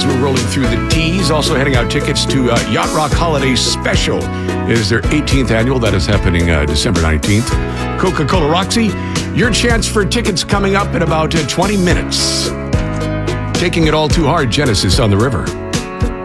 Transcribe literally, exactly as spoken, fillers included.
as we're rolling through the T's. Also handing out tickets to uh, Yacht Rock Holiday Special. It is their eighteenth annual. That is happening uh, December nineteenth. Coca-Cola Roxy, your chance for tickets coming up in about uh, twenty minutes. Taking It All Too Hard, Genesis on the River.